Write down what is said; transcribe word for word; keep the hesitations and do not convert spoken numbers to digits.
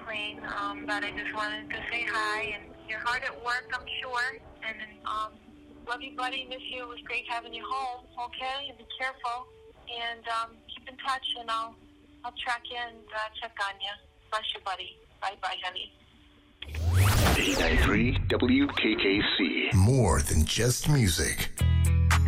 Kathleen, um, but I just wanted to say hi, and you're hard at work, I'm sure, and um, love you, buddy, miss you. It was great having you home, okay? And be careful, and um, keep in touch, and I'll, I'll track you and uh, check on you. Bless you, buddy. Bye-bye, honey. eighty-nine point three W K K C. More than just music.